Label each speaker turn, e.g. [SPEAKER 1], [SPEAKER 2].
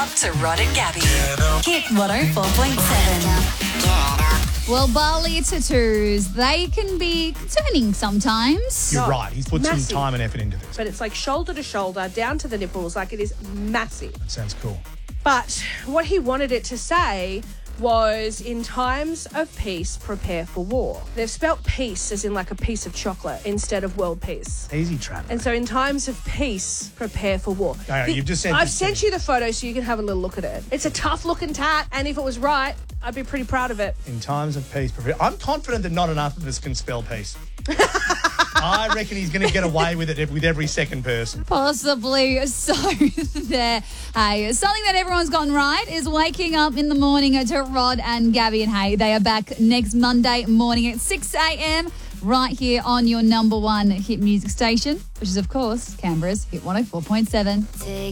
[SPEAKER 1] up to Rod and Gabby. Hit 104.7.
[SPEAKER 2] Well, Bali tattoos, they can be concerning sometimes.
[SPEAKER 3] You're right. He's put
[SPEAKER 4] massive.
[SPEAKER 3] some time and effort into this.
[SPEAKER 4] But it's like shoulder to shoulder, down to the nipples, like it is massive.
[SPEAKER 3] That sounds cool.
[SPEAKER 4] But what he wanted it to say was, in times of peace, prepare for war. They've spelt peace as in like a piece of chocolate instead of world peace.
[SPEAKER 3] Easy trap.
[SPEAKER 4] And so in times of peace, prepare for war.
[SPEAKER 3] No, you've just sent
[SPEAKER 4] I've
[SPEAKER 3] this
[SPEAKER 4] sent
[SPEAKER 3] to
[SPEAKER 4] you the photo so you can have a little look at it. It's a tough looking tat, and if it was right, I'd be pretty proud of it.
[SPEAKER 3] In times of peace, I'm confident that not enough of us can spell peace. I reckon he's going to get away with it with every second person.
[SPEAKER 2] Possibly so there. Hey, something that everyone's gotten right is waking up in the morning to Rod and Gabby. And hey, they are back next Monday morning at 6 a.m. right here on your number one hit music station, which is, of course, Canberra's Hit 104.7.